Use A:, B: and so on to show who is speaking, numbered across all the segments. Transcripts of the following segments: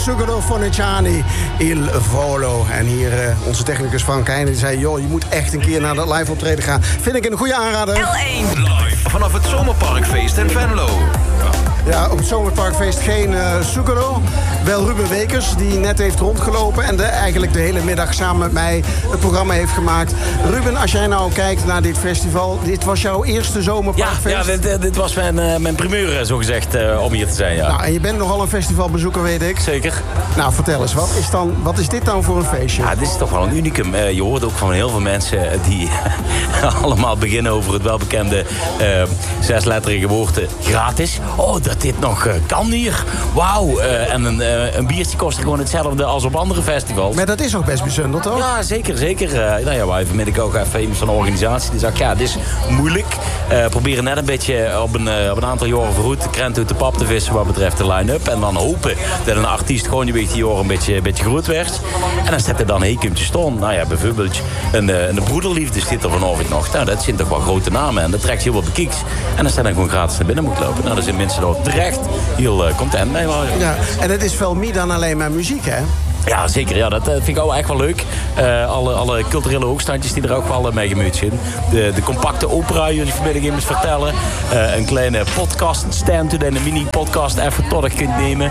A: Sugaro Foniciani, Il Volo. En hier onze technicus Frank Heijnen die zei... joh, je moet echt een keer naar dat live optreden gaan. Vind ik een goede aanrader.
B: L1 live vanaf het Zomerparkfeest in Venlo.
A: Ja, op het Zomerparkfeest geen Sugaro. Wel Ruben Wekers, die net heeft rondgelopen... en eigenlijk de hele middag samen met mij het programma heeft gemaakt. Ruben, als jij nou kijkt naar dit festival... dit was jouw eerste Zomerparkfeest?
C: Ja, dit was mijn primeur, zogezegd, om hier te zijn, ja.
A: Nou, en je bent nogal een festivalbezoeker, weet ik.
C: Zeker.
A: Nou, vertel eens, wat is dit dan voor een feestje?
C: Ja, dit is toch wel een unicum. Je hoort ook van heel veel mensen die allemaal beginnen over het welbekende 6-letterige woord gratis. Oh, dat dit nog kan hier. Wauw. En een biertje kost gewoon hetzelfde als op andere festivals.
A: Maar dat is ook best bijzonder, toch?
C: Ja, zeker. Nou ja, wij vanmiddag ook even iemand van de organisatie. Die zegt, ja, dit is moeilijk. Proberen net een beetje op een aantal jaren vooruit de krent uit de pap te vissen wat betreft de line-up. En dan hopen dat een artiest gewoon die jaren een beetje groot werd. En dan zet er dan een hekeltje staan. Nou ja, bijvoorbeeld een broederliefde zit er vanavond nog. Nou, dat zijn toch wel grote namen. En dat trekt heel wat bekieks. En dan staat dan gewoon gratis naar binnen moet lopen. Nou, daar zijn mensen er terecht heel content mee waren.
A: Ja, en het is veel meer dan alleen maar muziek, hè?
C: Ja, zeker. Ja, dat vind ik ook echt wel leuk. Alle culturele hoogstandjes die er ook wel mee gemuurd zijn. De compacte opera, jullie vanmiddag eens vertellen. Een kleine podcast stand, een mini-podcast even tot ik kunt nemen.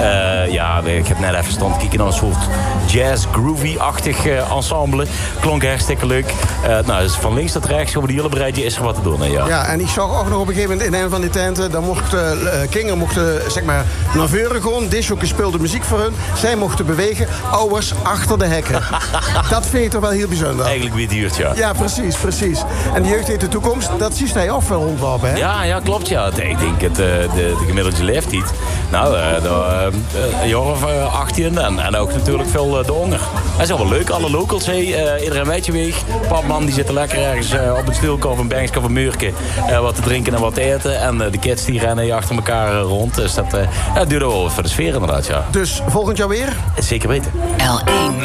C: Ik heb net even stand kijken naar een soort jazz, groovy-achtig ensemble. Klonk hartstikke leuk. Dus van links tot rechts, over die hele breedje is er wat te doen. Ja.
A: Ja, en ik zag ook nog op een gegeven moment in een van die tenten... dan mocht Kinger zeg maar naar voren gewoon. Disjokken speelde muziek voor hun. Zij mochten bewegen. Ouders achter de hekken. Dat vind je toch wel heel bijzonder.
C: Eigenlijk weer duurt, ja.
A: Ja, precies. En de jeugd in de toekomst, dat ziet hij ook wel rondlopen, hè?
C: Ja, klopt, ja. Ik denk de gemiddelde leeftijd. Nou, een jaar of 18 en ook natuurlijk veel de honger. Dat is wel leuk, alle locals, iedereen weet je weg. Papman die zitten lekker ergens op een stoelke of een bankje of een muurtje wat te drinken en wat te eten. En de kids die rennen achter elkaar rond. Dus dat duurt wel voor de sfeer inderdaad, ja.
A: Dus volgend jaar weer?
C: Zeker weten.
B: L1